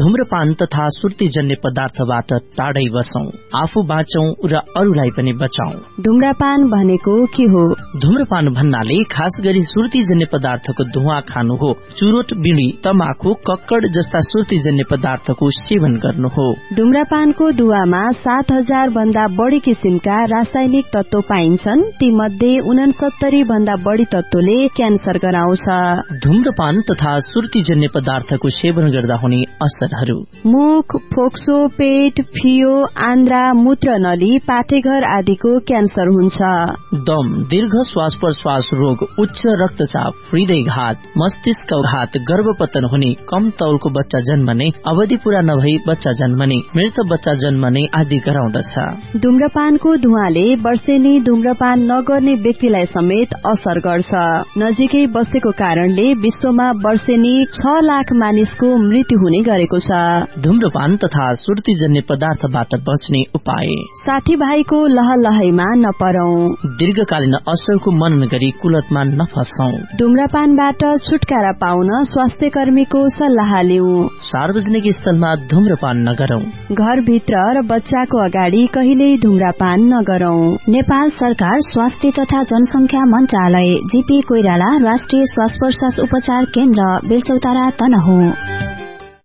धूम्रपान तथा सुर्तीजन्य पदार्थबाट टाढै बसौं, आफू बाँचौं र अरूलाई पनि बचाउँ। धूम्रपान भनेको के हो? धूम्रपान भन्नाले खास गरी सुर्तीजन्य पदार्थको धुवाँ खानु हो। चुरोट, बीड़ी, तमाखु, कक्कड जस्ता सुर्तीजन्य पदार्थको सेवन गर्नु हो। धूम्रपानको धुवामा 7000 भन्दा बढ़ी किसिमका रासायनिक तत्व पाइन्छन्। ती मध्ये 69 भन्दा बढ़ी तत्वले क्यान्सर गराउँछ। धूम्रपान तथा सुर्तीजन्य पदार्थको सेवन गर्दा हुने असरहरू: मुख, फोक्सो, पेट, फियो, आन्द्रा, मूत्र नली, पाठेघर आदिको क्यान्सर हुन्छ। दम, दीर्घ श्वास प्रश्वास रोग, उच्च रक्तचाप, हृदयघात, मस्तिष्कघात, गर्भपतन हुने, कम तौलको बच्चा जन्मने, अवधि पूरा नभई बच्चा जन्मने, मृत बच्चा जन्मने आदि गराउँदछ। धूम्रपानको धुवाले वर्षेनी धूम्रपान नगर्ने व्यक्तिलाई समेत असर गर्छ। नजिकै बसेको कारणले विश्वमा वर्षेनी 6 लाख मानिसको मृत्यु हुने गरेको छ। धूम्रपान तथा सुर्तीजन्य पदार्थबाट बच्ने उपाय: साथीभाइको लहलहैमा नपरौं, दीर्घकालीन असरको मनन गरी कुलतमा नफसौं, धूम्रपानबाट छुटकारा पाउन स्वास्थ्य कर्मीको सल्लाह लिऊ, सार्वजनिक स्थलमा धूम्रपान नगरौं, घरभित्र र बच्चाको अगाडि कहिल्यै धूम्रपान नगरौं। नेपाल सरकार स्वास्थ्य तथा जनसंख्या मन्त्रालय, जीपी कोइराला, राष्ट्रिय श्वास प्रश्वास उपचार केन्द्र, बेलचौतारा, तनहुँ।